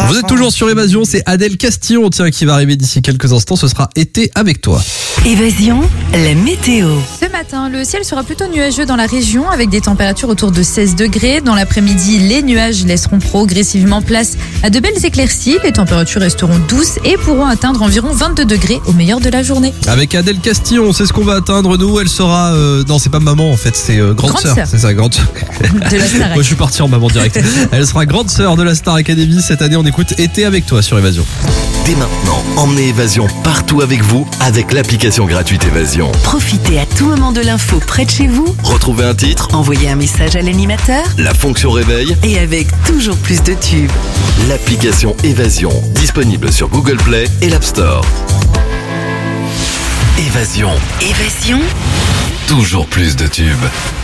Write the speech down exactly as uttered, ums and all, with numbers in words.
Vous êtes toujours sur Évasion, c'est Adèle Castillon tiens, qui va arriver d'ici quelques instants. Ce sera Été avec toi. Évasion, la météo. Ce matin, le ciel sera plutôt nuageux dans la région avec des températures autour de seize degrés. Dans l'après-midi, les nuages laisseront progressivement place à de belles éclaircies. Les températures resteront douces et pourront atteindre environ vingt-deux degrés au meilleur de la journée. Avec Adèle Castillon, c'est ce qu'on va atteindre nous. Elle sera... Euh, non, c'est pas maman en fait, c'est euh, grande, Grande sœur. sœur. C'est ça, grande sœur. De la Starac. Moi je suis parti en maman direct. Elle sera grande sœur de la Star Academy. Cette année, on écoute Été avec toi sur Évasion. Dès maintenant, emmenez Évasion partout avec vous avec l'application gratuite Évasion. Profitez à tout moment de l'info près de chez vous. Retrouvez un titre, Envoyez un message à l'animateur. la fonction réveil, Et avec toujours plus de tubes. l'application Évasion, disponible sur Google Play et l'App Store. Évasion, Évasion, toujours plus de tubes.